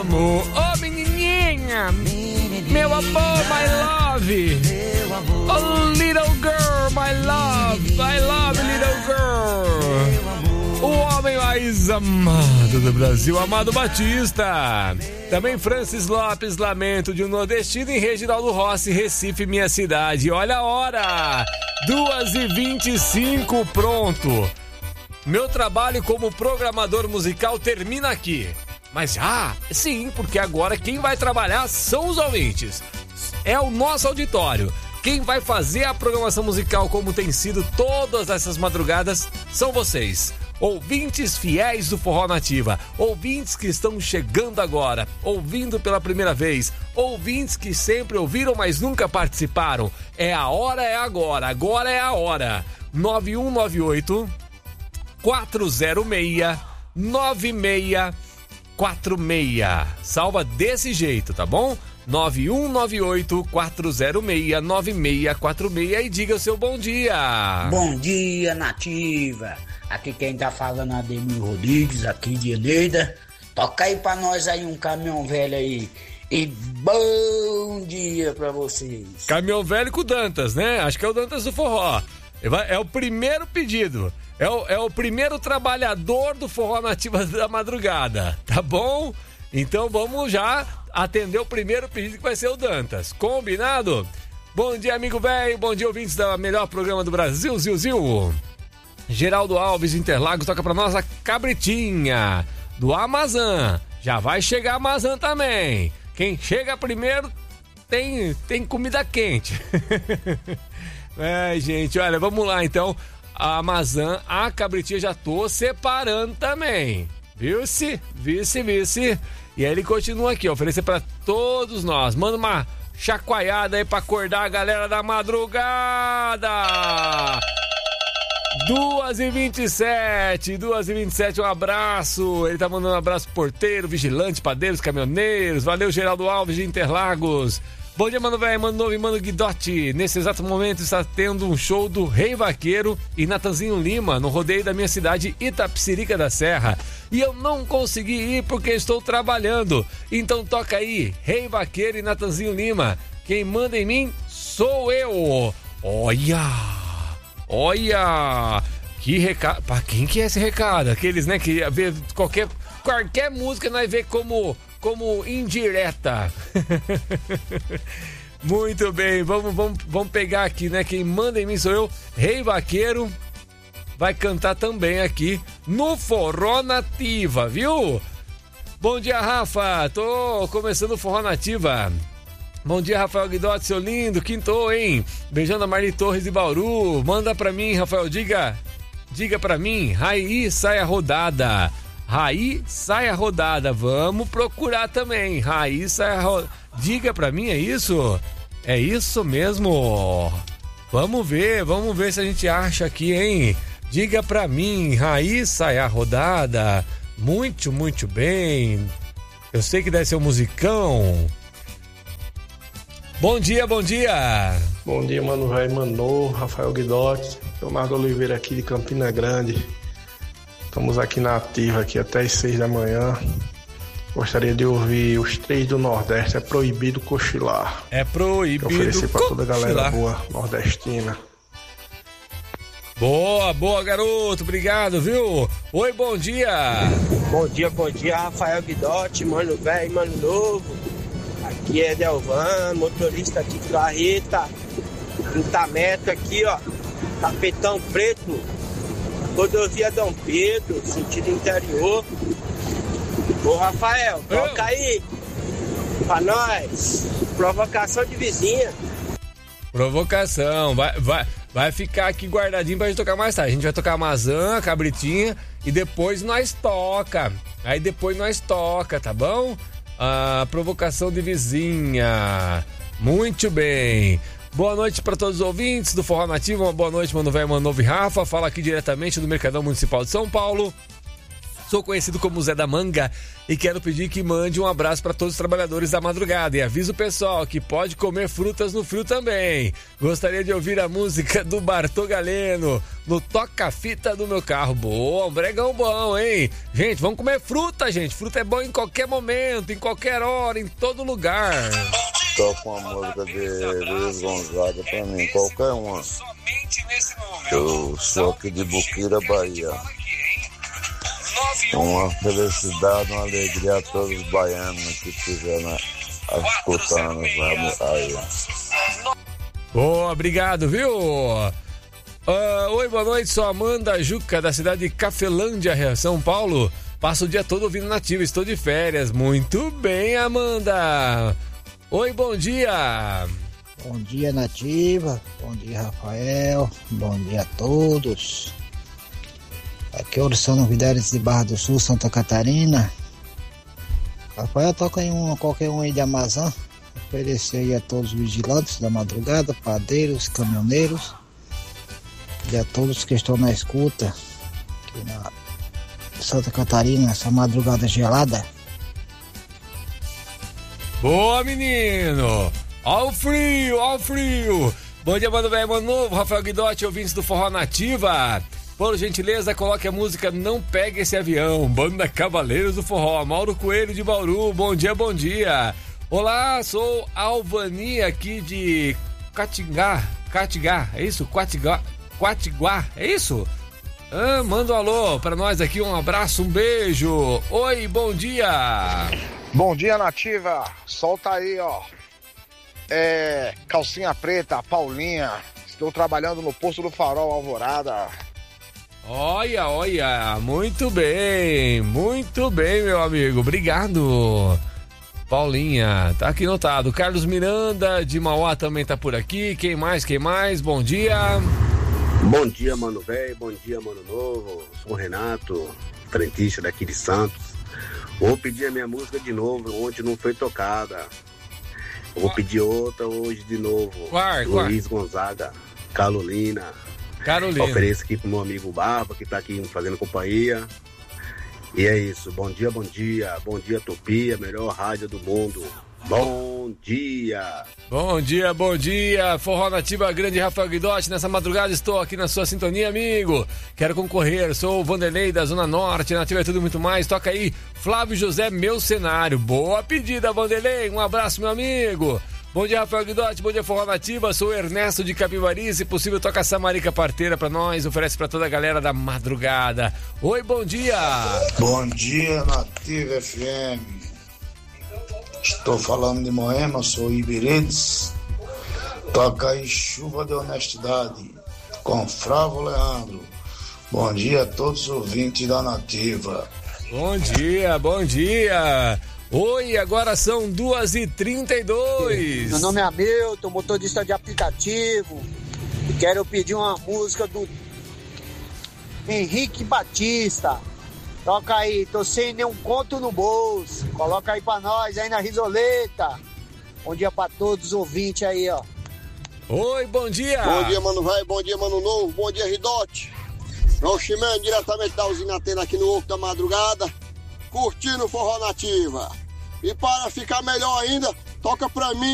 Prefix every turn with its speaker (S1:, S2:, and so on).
S1: amor. Oh, menininha, meu amor, my love. Oh, little girl, my love. I love little girl. O homem mais amado do Brasil, Amado Batista. Também Francis Lopes, lamento de um nordestino, em Reginaldo Rossi, Recife, minha cidade. Olha a hora, 2h25, pronto. Meu trabalho como programador musical termina aqui. Mas sim, porque agora quem vai trabalhar são os ouvintes. É o nosso auditório. Quem vai fazer a programação musical como tem sido todas essas madrugadas são vocês. Ouvintes fiéis do Forró Nativa, ouvintes que estão chegando agora, ouvindo pela primeira vez, ouvintes que sempre ouviram, mas nunca participaram. É a hora, é agora é a hora. 9198 406 9646. Salva desse jeito, tá bom? 9198 406 9646 e diga o seu bom dia.
S2: Bom dia, Nativa. Aqui quem tá falando é Ademir Rodrigues, aqui de Eneida. Toca aí pra nós aí um caminhão velho aí. E bom dia pra vocês.
S1: Caminhão velho com o Dantas, né? Acho que é o Dantas do Forró. É o primeiro pedido. É o primeiro trabalhador do Forró Nativa da madrugada, tá bom? Então vamos já atender o primeiro pedido, que vai ser o Dantas. Combinado? Bom dia, amigo velho. Bom dia, ouvintes da melhor programa do Brasil, Zil. Geraldo Alves, Interlagos, toca pra nós a Cabritinha do Amazon. Já vai chegar a Amazon também. Quem chega primeiro tem comida quente. Gente, olha, vamos lá então. A Amazon, a Cabritinha já tô separando também. Viu-se? E aí ele continua aqui, oferecer pra todos nós. Manda uma chacoalhada aí pra acordar a galera da madrugada. 2h27, um abraço. Ele tá mandando um abraço pro porteiro, vigilante, padeiros, caminhoneiros. Valeu, Geraldo Alves de Interlagos. Bom dia, mano velho, mano novo e mano Guidotti. Nesse exato momento está tendo um show do Rei Vaqueiro e Natanzinho Lima no rodeio da minha cidade, Itapecerica da Serra. E eu não consegui ir porque estou trabalhando. Então toca aí, Rei Vaqueiro e Natanzinho Lima. Quem manda em mim sou eu. Olha, que recado. Pra quem que é esse recado? Aqueles, né, que vê qualquer música nós vê como indireta. Muito bem, vamos pegar aqui, né? Quem manda em mim sou eu, Rei Vaqueiro. Vai cantar também aqui no Forró Nativa, viu? Bom dia, Rafa. Tô começando o Forró Nativa. Bom dia, Rafael Guidotti, seu lindo. Quintou, hein? Beijando a Marli Torres de Bauru. Manda pra mim, Rafael, diga pra mim. Raí, sai a rodada. Raí, sai a rodada. Vamos procurar também. Raí, sai a rodada. Diga pra mim, é isso? É isso mesmo? Vamos ver se a gente acha aqui, hein? Diga pra mim, Raí, sai a rodada. Muito, muito bem. Eu sei que deve ser um musicão. Bom dia.
S3: Bom dia, mano velho, Mano, Rafael Guidotti, Leonardo Oliveira aqui de Campina Grande. Estamos aqui na ativa aqui até as 6 da manhã. Gostaria de ouvir os 3 do Nordeste. É proibido cochilar.
S1: É proibido cochilar.
S3: Oferecer pra toda a galera boa nordestina.
S1: Boa, garoto. Obrigado, viu? Oi, bom dia.
S4: Bom dia, Rafael Guidotti, mano velho, mano novo. Aqui é Delvan, motorista de carreta, 30 metros aqui, ó, Tapetão Preto, rodovia Dom Pedro, sentido interior. Ô Rafael, toca aí pra nós, provocação de vizinha.
S1: Provocação, vai ficar aqui guardadinho pra gente tocar mais tarde. A gente vai tocar Amazon, Cabritinha e depois nós toca. Aí depois nós toca, tá bom? A provocação de vizinha. Muito bem. Boa noite para todos os ouvintes do Forró Nativo. Uma boa noite, mano velho, mano novo e Rafa. Fala aqui diretamente do Mercadão Municipal de São Paulo. Sou conhecido como Zé da Manga e quero pedir que mande um abraço para todos os trabalhadores da madrugada e avisa o pessoal que pode comer frutas no frio também. Gostaria de ouvir a música do Bartô Galeno no toca-fita do meu carro. Boa, um bregão bom, hein? Gente, vamos comer fruta, gente. Fruta é bom em qualquer momento, em qualquer hora, em todo lugar.
S5: Toca uma música de Luiz Gonzaga pra mim, qualquer uma. Eu sou aqui de Buquira, Bahia. Uma felicidade, uma alegria a todos os baianos que estiveram escutando aí.
S1: Boa, obrigado, viu? Oi, boa noite, sou Amanda Juca, da cidade de Cafelândia, São Paulo. Passo o dia todo ouvindo Nativa, estou de férias. Muito bem, Amanda. Oi, bom dia.
S6: Bom dia, Nativa. Bom dia, Rafael. Bom dia a todos. Aqui é o Ursano Vidares de Barra do Sul, Santa Catarina. Rafael, toca em qualquer um aí de Amazon. Oferecer aí a todos os vigilantes da madrugada, padeiros, caminhoneiros e a todos que estão na escuta aqui na Santa Catarina, essa madrugada gelada.
S1: Boa, menino! Ó o frio, ó o frio! Bom dia, mano velho, mano novo, Rafael Guidotti, ouvintes do Forró Nativa. Por gentileza, coloque a música Não Pegue Esse Avião, Banda Cavaleiros do Forró, Mauro Coelho de Bauru, bom dia, bom dia. Olá, sou Alvani aqui de Quatiguá, é isso? Quatiguá, é isso? Manda um alô pra nós aqui, um abraço, um beijo. Oi, bom dia.
S7: Bom dia, Nativa, solta aí, ó. Calcinha preta, Paulinha, estou trabalhando no posto do Farol Alvorada.
S1: Olha, muito bem, meu amigo, obrigado, Paulinha, tá aqui notado. Carlos Miranda, de Mauá, também tá por aqui, quem mais, bom dia.
S8: Bom dia, mano velho, bom dia, mano novo, sou o Renato, frentista daqui de Santos. Vou pedir a minha música de novo, ontem não foi tocada, vou pedir outra hoje de novo. Luiz Gonzaga, Carolina. Ofereço aqui pro meu amigo Barba, que tá aqui fazendo companhia. E é isso, bom dia, Tupi, a melhor rádio do mundo. Bom dia.
S1: Bom dia, Forró Nativa, grande Rafael Guidotti. Nessa madrugada estou aqui na sua sintonia, amigo. Quero concorrer, sou o Vanderlei da Zona Norte, Nativa é tudo muito mais. Toca aí, Flávio José, Meu Cenário. Boa pedida, Vanderlei, um abraço, meu amigo. Bom dia, Rafael Guidotti, bom dia, Forró Nativa, sou o Ernesto de Capivari, se possível toca a Samarica Parteira pra nós, oferece pra toda a galera da madrugada. Oi, bom dia.
S9: Bom dia, Nativa FM. Estou falando de Moema, sou Ibirides. Toca aí Chuva de Honestidade, com Fravo Leandro. Bom dia a todos os ouvintes da Nativa.
S1: Bom dia. Oi, agora são 2h32.
S10: Meu nome é Hamilton, motorista de aplicativo. E quero pedir uma música do Henrique Batista. Toca aí, tô sem nenhum conto no bolso. Coloca aí pra nós, aí na risoleta. Bom dia pra todos os ouvintes aí, ó.
S1: Oi, bom dia.
S11: Bom dia, mano velho, bom dia, mano novo, bom dia, Ridote. João Chimene, diretamente da usina Atena aqui no Oco da Madrugada, curtindo o Forró Nativa. E para ficar melhor ainda, toca pra mim